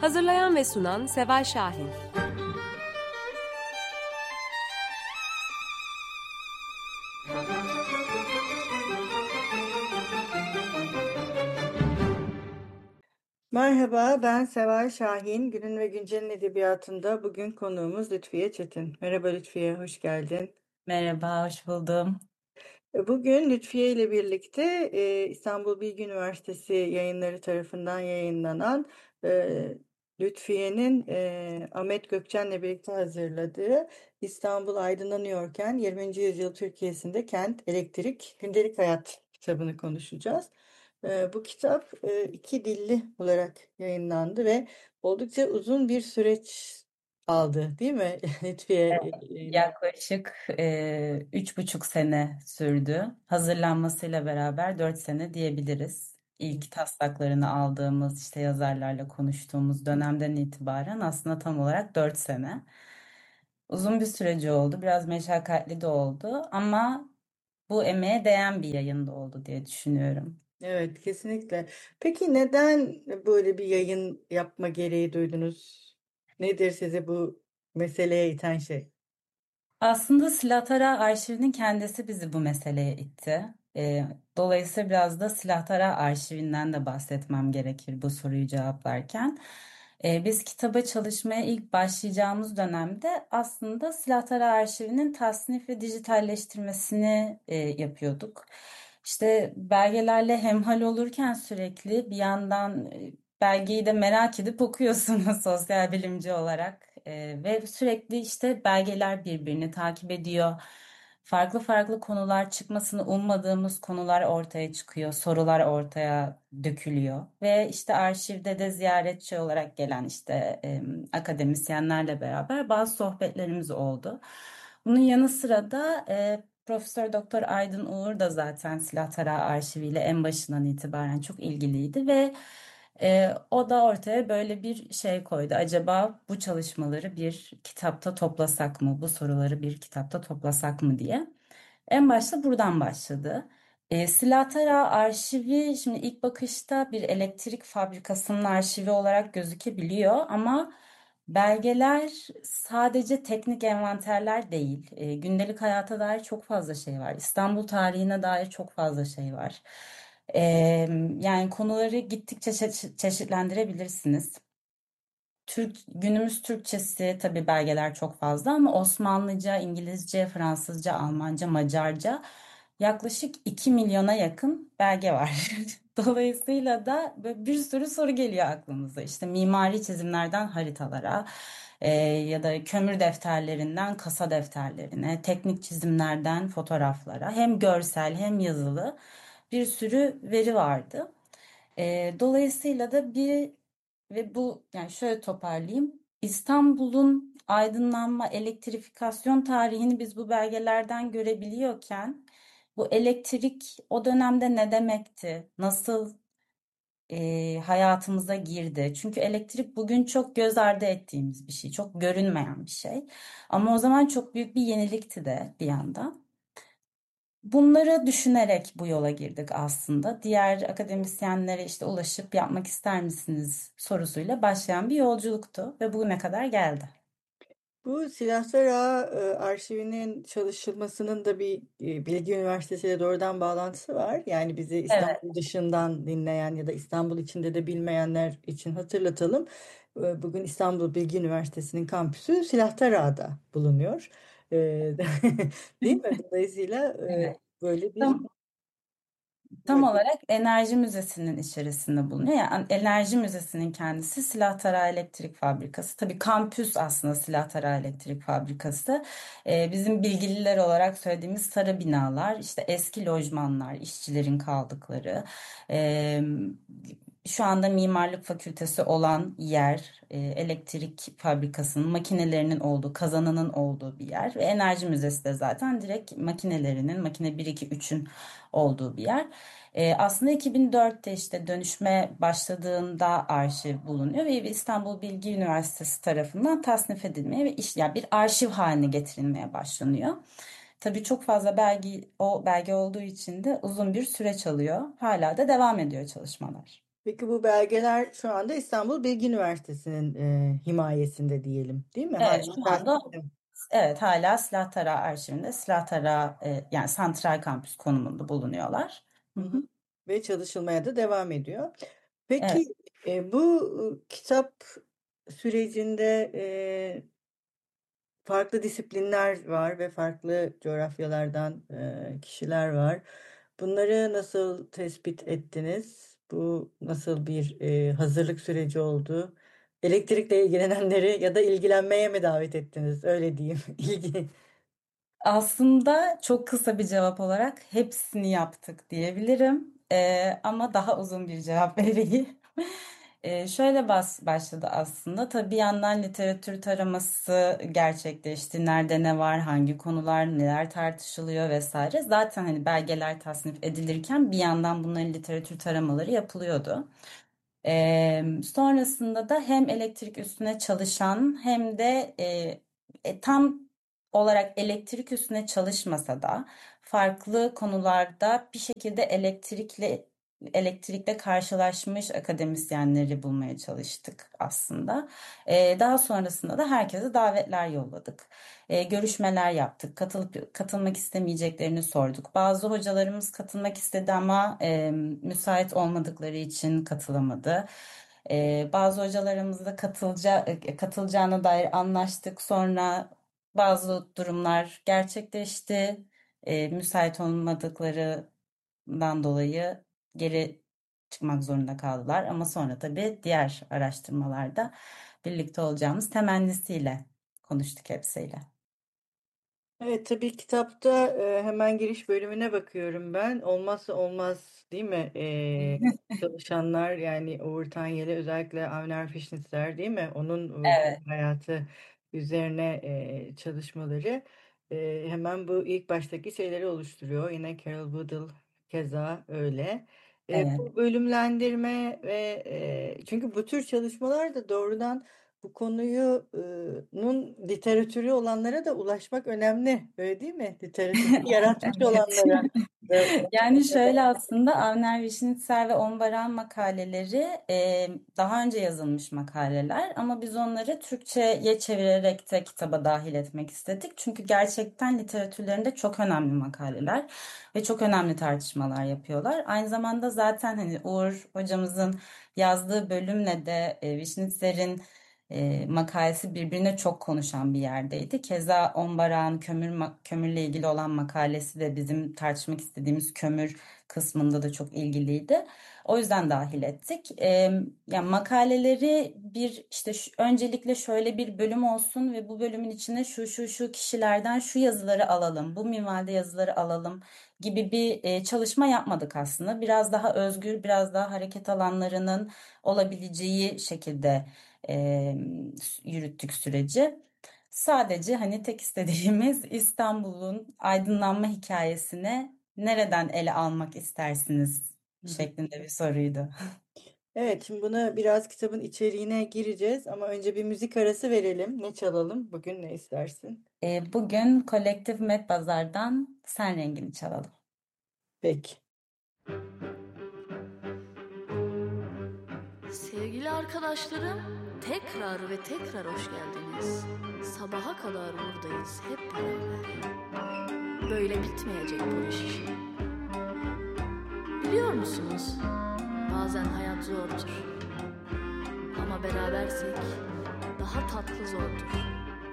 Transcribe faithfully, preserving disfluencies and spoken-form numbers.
Hazırlayan ve sunan Seval Şahin. Merhaba, ben Seval Şahin. Günün ve Güncel'in edebiyatında bugün konuğumuz Lütfiye Çetin. Merhaba Lütfiye, hoş geldin. Merhaba, hoş buldum. E, Bugün Lütfiye ile birlikte e, İstanbul Bilgi Üniversitesi yayınları tarafından yayınlanan e, Lütfiye'nin e, Ahmet Gökçen'le birlikte hazırladığı İstanbul Aydınlanıyorken yirminci Yüzyıl Türkiye'sinde Kent, Elektrik, Gündelik Hayat kitabını konuşacağız. E, bu kitap e, iki dilli olarak yayınlandı ve oldukça uzun bir süreç aldı, değil mi Lütfiye? Evet, e, yaklaşık e, üç buçuk sene sürdü. Hazırlanmasıyla beraber dört sene diyebiliriz. İlk taslaklarını aldığımız, işte yazarlarla konuştuğumuz dönemden itibaren aslında tam olarak dört sene. Uzun bir süreci oldu, biraz meşakkatli de oldu ama bu emeğe değen bir yayın da oldu diye düşünüyorum. Evet, kesinlikle. Peki neden böyle bir yayın yapma gereği duydunuz? Nedir sizi bu meseleye iten şey? Aslında Silahtara Arşivi'nin kendisi bizi bu meseleye itti. Ee, dolayısıyla biraz da Silahtara Arşivi'nden de bahsetmem gerekir bu soruyu cevaplarken. Ee, biz kitaba çalışmaya ilk başlayacağımız dönemde aslında Silahtara Arşivi'nin tasnif ve dijitalleştirmesini e, yapıyorduk. İşte belgelerle hemhal olurken sürekli bir yandan e, belgeyi de merak edip okuyorsunuz sosyal bilimci olarak. Ee, ve sürekli işte belgeler birbirini takip ediyor. Farklı farklı konular çıkmasını ummadığımız konular ortaya çıkıyor, sorular ortaya dökülüyor ve işte arşivde de ziyaretçi olarak gelen işte e, akademisyenlerle beraber bazı sohbetlerimiz oldu. Bunun yanı sıra da e, Profesör Doktor Aydın Uğur da zaten Silah Tarağı arşiviyle en başından itibaren çok ilgiliydi ve ee, o da ortaya böyle bir şey koydu. Acaba bu çalışmaları bir kitapta toplasak mı? Bu soruları bir kitapta toplasak mı diye. En başta buradan başladı. Ee, Silah Tarağı arşivi şimdi ilk bakışta bir elektrik fabrikasının arşivi olarak gözükebiliyor ama belgeler sadece teknik envanterler değil. Ee, gündelik hayata dair çok fazla şey var. İstanbul tarihine dair çok fazla şey var. Ee, Yani konuları gittikçe çeşit- çeşitlendirebilirsiniz. Türk, günümüz Türkçesi tabii belgeler çok fazla ama Osmanlıca, İngilizce, Fransızca, Almanca, Macarca yaklaşık iki milyona yakın belge var. Dolayısıyla da böyle bir sürü soru geliyor aklımıza. İşte mimari çizimlerden haritalara e, ya da kömür defterlerinden kasa defterlerine, teknik çizimlerden fotoğraflara hem görsel hem yazılı bir sürü veri vardı. E, dolayısıyla da bir ve bu yani şöyle toparlayayım. İstanbul'un aydınlanma, elektrifikasyon tarihini biz bu belgelerden görebiliyorken bu elektrik o dönemde ne demekti? Nasıl e, hayatımıza girdi? Çünkü elektrik bugün çok göz ardı ettiğimiz bir şey, çok görünmeyen bir şey. Ama o zaman çok büyük bir yenilikti de bir yandan. Bunları düşünerek bu yola girdik aslında. Diğer akademisyenlere işte ulaşıp yapmak ister misiniz sorusuyla başlayan bir yolculuktu ve bugüne kadar geldi. Bu Silahlar Ağı e, arşivinin çalışılmasının da bir e, Bilgi Üniversitesi ile doğrudan bağlantısı var. Yani bizi Evet. İstanbul dışından dinleyen ya da İstanbul içinde de bilmeyenler için hatırlatalım. E, Bugün İstanbul Bilgi Üniversitesi'nin kampüsü Silahlar Ağa'da bulunuyor. E, Değil mi? Dolayısıyla e, Evet. böyle bir Tam, tam böyle olarak Enerji Müzesi'nin içerisinde bulunuyor. Yani Enerji Müzesi'nin kendisi Silah Tarağı Elektrik Fabrikası. Tabii kampüs aslında Silah Tarağı Elektrik Fabrikası. Ee, bizim bilgililer olarak söylediğimiz sarı binalar, işte eski lojmanlar, işçilerin kaldıkları. Ee, Şu anda Mimarlık Fakültesi olan yer, e, elektrik fabrikasının makinelerinin olduğu, kazanının olduğu bir yer. Ve Enerji Müzesi de zaten direkt makinelerinin, makine bir iki üçün olduğu bir yer. Ee, aslında iki bin dörtte işte dönüşme başladığında arşiv bulunuyor ve İstanbul Bilgi Üniversitesi tarafından tasnif edilmeye ve iş, yani bir arşiv haline getirilmeye başlanıyor. Tabii çok fazla belge o belge olduğu için de uzun bir süreç alıyor. Hala da devam ediyor çalışmalar. Peki bu belgeler şu anda İstanbul Bilgi Üniversitesi'nin e, himayesinde diyelim, değil mi? Evet, Hala şu anda takipte. evet hala Silah Tarağı arşivinde Silah Tarağı e, yani Santral Kampüs konumunda bulunuyorlar. Hı Hı hı. hı. Ve çalışılmaya da devam ediyor. Evet. Peki e, bu e, kitap sürecinde farklı disiplinler var ve farklı coğrafyalardan e, kişiler var. Bunları nasıl tespit ettiniz? Bu nasıl bir e, hazırlık süreci oldu? Elektrikle ilgilenenleri ya da ilgilenmeye mi davet ettiniz? Öyle diyeyim. İlgi. Aslında çok kısa bir cevap olarak hepsini yaptık diyebilirim. Ee, ama daha uzun bir cevap vereyim. Ee, şöyle bas başladı aslında. Tabii bir yandan literatür taraması gerçekleşti. Nerede ne var, hangi konular, neler tartışılıyor vesaire. Zaten hani belgeler tasnif edilirken bir yandan bunların literatür taramaları yapılıyordu. Ee, sonrasında da hem elektrik üstüne çalışan hem de e, e, tam olarak elektrik üstüne çalışmasa da farklı konularda bir şekilde elektrikle elektrikle karşılaşmış akademisyenleri bulmaya çalıştık aslında. Ee, daha sonrasında da herkese davetler yolladık. Ee, görüşmeler yaptık. Katılıp katılmak istemeyeceklerini sorduk. Bazı hocalarımız katılmak istedi ama e, müsait olmadıkları için katılamadı. Ee, bazı hocalarımızla katılca, katılacağına dair anlaştık. Sonra bazı durumlar gerçekleşti. Ee, müsait olmadıklarından dolayı geri çıkmak zorunda kaldılar. Ama sonra tabii diğer araştırmalarda birlikte olacağımız temennisiyle konuştuk hepsiyle. Evet, tabii kitapta e, hemen giriş bölümüne bakıyorum ben. Olmazsa olmaz değil mi? E, çalışanlar yani Uğur Tanyeli özellikle Avner Fişnitzer değil mi? Onun e, Evet, hayatı üzerine e, çalışmaları e, hemen bu ilk baştaki şeyleri oluşturuyor. Yine Carol Woodall keza öyle. E, evet. bu bölümlendirme ve e, çünkü bu tür çalışmalar da doğrudan bu konuyunun literatürü olanlara da ulaşmak önemli. Öyle değil mi? Literatürü yaratmış Evet. olanlara da Yani ulaşmak şöyle önemli. aslında Avner Vişnitzer ve Onbaran makaleleri e, daha önce yazılmış makaleler ama biz onları Türkçe'ye çevirerek de kitaba dahil etmek istedik. Çünkü gerçekten literatürlerinde çok önemli makaleler ve çok önemli tartışmalar yapıyorlar. Aynı zamanda zaten hani Uğur hocamızın yazdığı bölümle de e, Vişnitzer'in e, makalesi birbirine çok konuşan bir yerdeydi. Keza Onbarak'ın kömür ma- kömürle ilgili olan makalesi de bizim tartışmak istediğimiz kömür kısmında da çok ilgiliydi. O yüzden dahil ettik. E, yani makaleleri bir işte şu- öncelikle şöyle bir bölüm olsun ve bu bölümün içine şu şu şu kişilerden şu yazıları alalım, bu minvalde yazıları alalım gibi bir e, çalışma yapmadık aslında. Biraz daha özgür, biraz daha hareket alanlarının olabileceği şekilde e, yürüttük süreci. Sadece hani tek istediğimiz İstanbul'un aydınlanma hikayesini nereden ele almak istersiniz Hı hı. şeklinde bir soruydu. Evet, şimdi buna biraz kitabın içeriğine gireceğiz ama önce bir müzik arası verelim. Ne çalalım? Bugün ne istersin? E, bugün Kolektif Medbazar'dan Sen Rengini çalalım. Peki. Sevgili arkadaşlarım, tekrar ve tekrar hoş geldiniz. Sabaha kadar buradayız hep beraber. Böyle bitmeyecek bu iş. Biliyor musunuz? Bazen hayat zordur. Ama berabersek daha tatlı zordur.